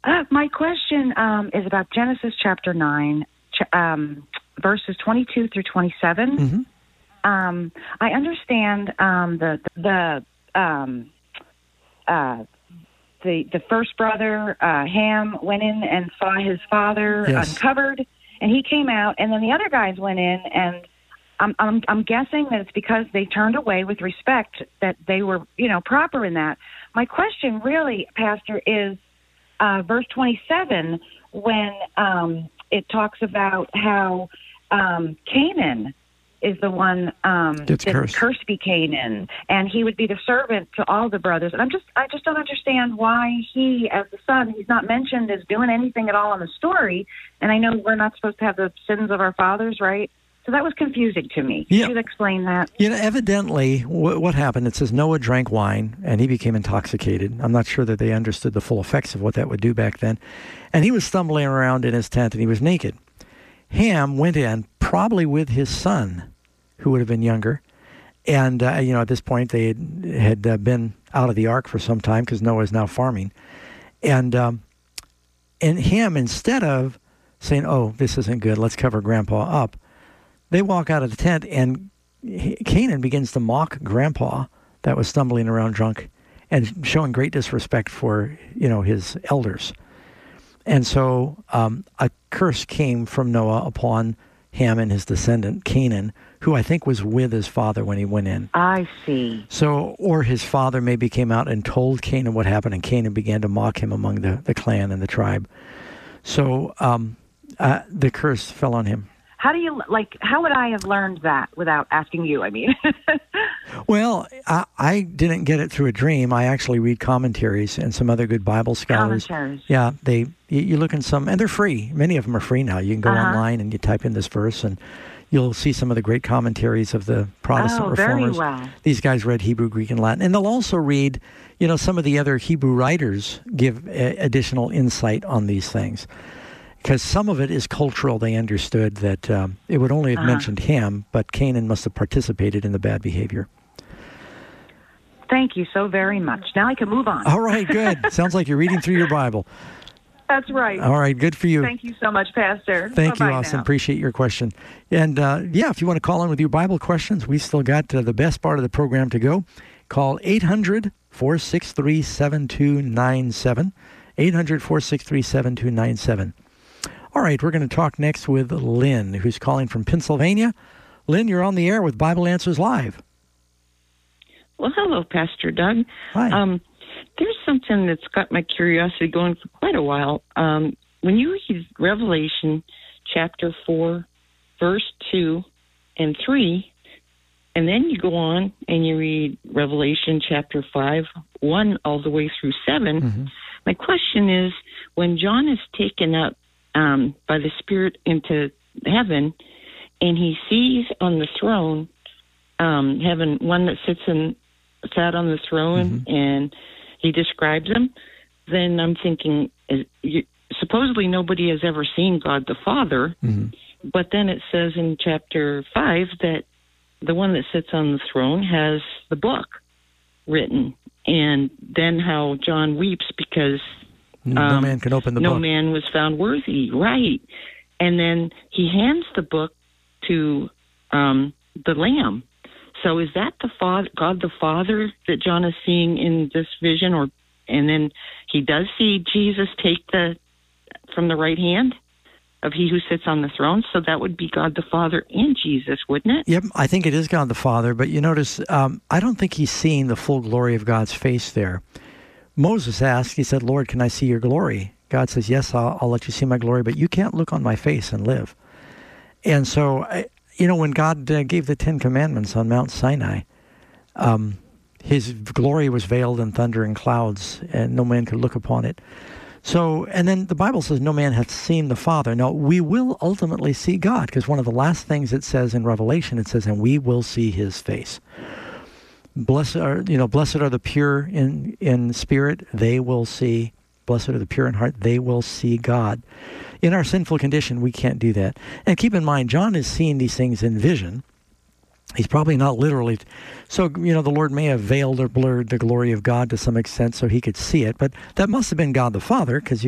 My question is about Genesis chapter 9, verses 22 through 27. Mm-hmm. I understand the first brother, Ham, went in and saw his father uncovered, and he came out, and then the other guys went in, and I'm guessing that it's because they turned away with respect that they were, proper in that. My question really, Pastor, is verse 27 when it talks about how Canaan is the one that cursed be Canaan, and he would be the servant to all the brothers. And I just don't understand why he, as the son, he's not mentioned as doing anything at all in the story. And I know we're not supposed to have the sins of our fathers, right? So that was confusing to me. Could you explain that? Evidently, what happened, it says Noah drank wine, and he became intoxicated. I'm not sure that they understood the full effects of what that would do back then. And he was stumbling around in his tent, and he was naked. Ham went in, probably with his son, who would have been younger. And, at this point, they had been out of the ark for some time because Noah is now farming. And Ham, instead of saying, oh, this isn't good, let's cover Grandpa up, they walk out of the tent, and Canaan begins to mock Grandpa that was stumbling around drunk and showing great disrespect for, his elders. And so a curse came from Noah upon Ham and his descendant, Canaan, who I think was with his father when he went in. I see. So, or his father maybe came out and told Canaan what happened, and Canaan began to mock him among the clan and the tribe. So the curse fell on him. How would I have learned that without asking you? I mean, well, I didn't get it through a dream. I actually read commentaries and some other good Bible scholars. Commentaries. Yeah, you look in some, and they're free. Many of them are free now. You can go online and you type in this verse, and you'll see some of the great commentaries of the Protestant reformers. Very well. These guys read Hebrew, Greek, and Latin, and they'll also read, some of the other Hebrew writers give additional insight on these things. Because some of it is cultural. They understood that it would only have mentioned Ham, but Canaan must have participated in the bad behavior. Thank you so very much. Now I can move on. All right, good. Sounds like you're reading through your Bible. That's right. All right, good for you. Thank you so much, Pastor. Thank you, Bye-bye Austin. now. Appreciate your question. And, if you want to call in with your Bible questions, we still got the best part of the program to go. Call 800-463-7297, 800-463-7297. All right, we're going to talk next with Lynn, who's calling from Pennsylvania. Lynn, you're on the air with Bible Answers Live. Well, hello, Pastor Doug. Hi. There's something that's got my curiosity going for quite a while. When you read Revelation chapter 4, verse 2 and 3, and then you go on and you read Revelation chapter 5, 1 all the way through 7, my question is, when John is taken up by the Spirit into heaven, and he sees on the throne, heaven, one that sat on the throne, and he describes him, then I'm thinking, supposedly nobody has ever seen God the Father, but then it says in chapter 5 that the one that sits on the throne has the book written, and then how John weeps because no man can open the book. No man was found worthy, right. And then he hands the book to the Lamb. So is that God the Father that John is seeing in this vision? And then he does see Jesus take from the right hand of he who sits on the throne? So that would be God the Father and Jesus, wouldn't it? Yep, I think it is God the Father. But you notice, I don't think he's seeing the full glory of God's face there. Moses asked, he said, Lord, can I see your glory? God says, yes, I'll let you see my glory, but you can't look on my face and live. And so, when God gave the Ten Commandments on Mount Sinai, his glory was veiled in thunder and clouds, and no man could look upon it. So, and then the Bible says, no man hath seen the Father. Now, we will ultimately see God, because one of the last things it says in Revelation, it says, and we will see his face. Blessed are the pure in spirit, they will see. Blessed are the pure in heart, they will see God. In our sinful condition, we can't do that. And keep in mind, John is seeing these things in vision. He's probably not literally. So, the Lord may have veiled or blurred the glory of God to some extent so he could see it. But that must have been God the Father, because